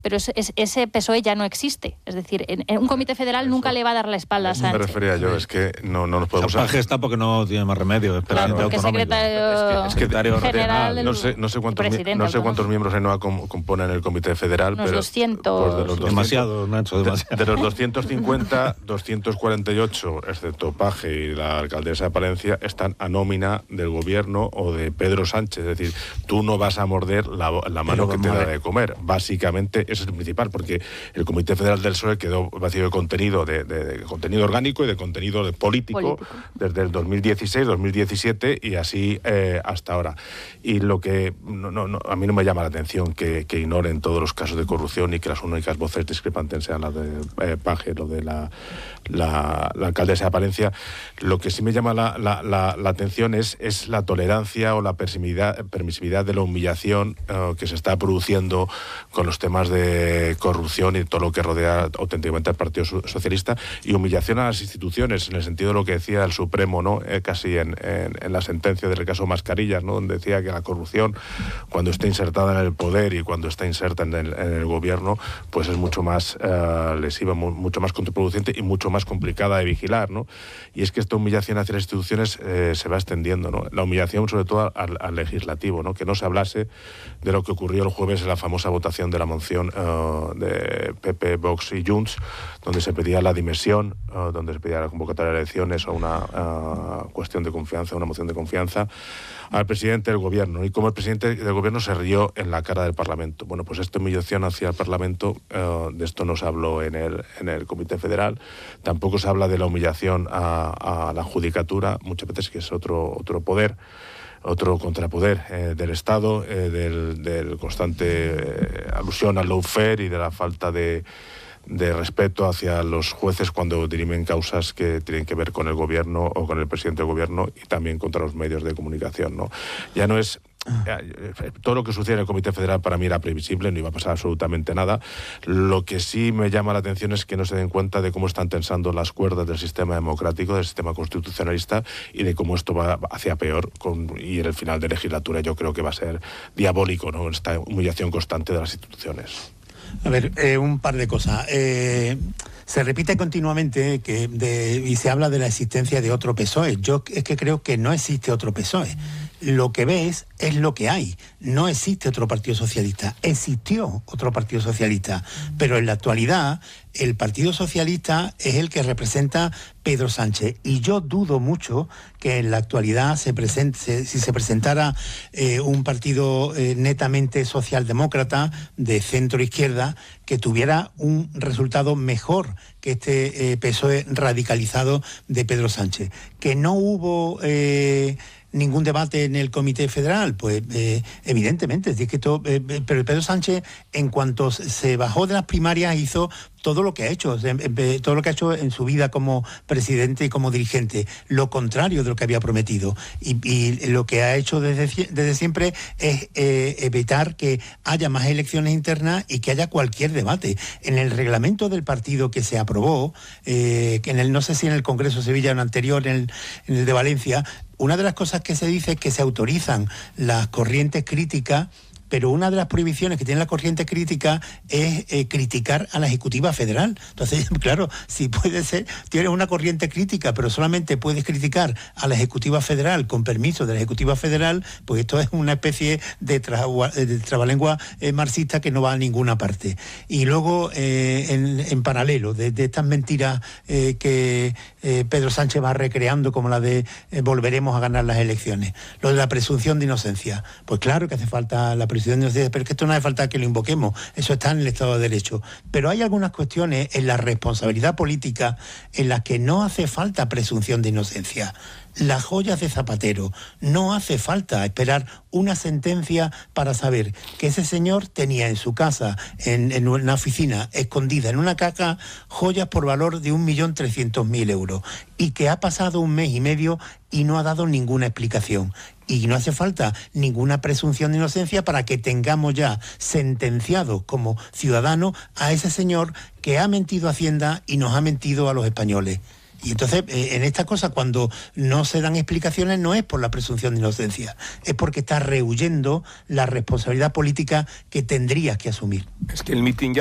pero ese PSOE ya no existe. Es decir, en un comité federal nunca le va a dar la espalda a Sánchez. Me refería yo, es que no nos podemos... Paje está porque no tiene más remedio. Es claro, porque secretario general no sé cuántos miembros en NOA componen el comité federal, unos pero 200. Pues demasiado, Nacho, demasiado. De los 250, 248, excepto Paje y la alcaldesa de Palencia, están a nómina del gobierno o de Pedro Sánchez. Es decir, tú no vas a morder la mano que te da de comer. Básicamente ese es el principal, porque el Comité Federal del PSOE quedó vacío de contenido, de contenido orgánico y de contenido político desde el 2016, 2017 y así hasta ahora. Y lo que a mí no me llama la atención que ignoren todos los casos de corrupción y que las únicas voces discrepantes sean las de Paje, lo de la alcaldesa de Palencia. Lo que sí me llama la atención es la tolerancia o la permisividad de la humillación que se está produciendo con los temas de corrupción y todo lo que rodea auténticamente al Partido Socialista, y humillación a las instituciones, en el sentido de lo que decía el Supremo, ¿no? Casi en la sentencia del caso Mascarillas, ¿no? Donde decía que la corrupción, cuando está insertada en el poder y cuando está inserta en el gobierno, pues es mucho más lesiva, mucho más contraproducente y mucho más complicada de vigilar, ¿no? Y es que esta humillación hacia las instituciones se va extendiendo, ¿no? La humillación sobre todo al legislativo, ¿no? Que no se hablase de lo que ocurrió el jueves en la famosa votación de la moción de PP, Vox y Junts, donde se pedía la dimisión, donde se pedía la convocatoria de elecciones o una cuestión de confianza, una moción de confianza al presidente del gobierno, y como el presidente del gobierno se rió en la cara del Parlamento. Bueno, pues esta humillación hacia el Parlamento, de esto no se habló en el Comité Federal, tampoco se habla de la humillación a la judicatura, muchas veces, que es otro poder, otro contrapoder del Estado, del constante alusión al lawfare y de la falta de respeto hacia los jueces cuando dirimen causas que tienen que ver con el gobierno o con el presidente del gobierno, y también contra los medios de comunicación, ¿no? Ya no es... Todo lo que sucede en el Comité Federal para mí era previsible, no iba a pasar absolutamente nada. Lo que sí me llama la atención es que no se den cuenta de cómo están tensando las cuerdas del sistema democrático, del sistema constitucionalista, y de cómo esto va hacia peor, y en el final de legislatura yo creo que va a ser diabólico, ¿no? Esta humillación constante de las instituciones. A ver, un par de cosas. Se repite continuamente y se habla de la existencia de otro PSOE. Yo es que creo que no existe otro PSOE. Lo que ves es lo que hay. No existe otro Partido Socialista. Existió otro Partido Socialista, pero en la actualidad el Partido Socialista es el que representa Pedro Sánchez. Y yo dudo mucho que en la actualidad si se presentara un partido netamente socialdemócrata de centro-izquierda, que tuviera un resultado mejor que este PSOE radicalizado de Pedro Sánchez. Que no hubo... ningún debate en el Comité Federal, pues evidentemente, es que pero Pedro Sánchez, en cuanto se bajó de las primarias, hizo todo lo que ha hecho, en su vida como presidente y como dirigente, lo contrario de lo que había prometido. Y lo que ha hecho desde siempre es evitar que haya más elecciones internas y que haya cualquier debate. En el reglamento del partido que se aprobó, que no sé si en el Congreso de Sevilla o en el anterior, en el de Valencia, una de las cosas que se dice es que se autorizan las corrientes críticas, pero una de las prohibiciones que tiene la corriente crítica es criticar a la Ejecutiva Federal. Entonces, claro, si puede ser, tienes una corriente crítica, pero solamente puedes criticar a la Ejecutiva Federal con permiso de la Ejecutiva Federal, pues esto es una especie de trabalengua marxista que no va a ninguna parte. Y luego, en paralelo, de estas mentiras que Pedro Sánchez va recreando, como la de volveremos a ganar las elecciones, lo de la presunción de inocencia. Pues claro que hace falta la presunción de inocencia, pero es que esto no hace falta que lo invoquemos, eso está en el Estado de Derecho. Pero hay algunas cuestiones en la responsabilidad política en las que no hace falta presunción de inocencia. Las joyas de Zapatero, no hace falta esperar una sentencia para saber que ese señor tenía en su casa, en una oficina, escondida en una caja, joyas por valor de 1.300.000 euros, y que ha pasado un mes y medio y no ha dado ninguna explicación. Y no hace falta ninguna presunción de inocencia para que tengamos ya sentenciado como ciudadano a ese señor que ha mentido a Hacienda y nos ha mentido a los españoles. Y entonces, en esta cosa, cuando no se dan explicaciones, no es por la presunción de inocencia, es porque estás rehuyendo la responsabilidad política que tendrías que asumir. Es que el mitin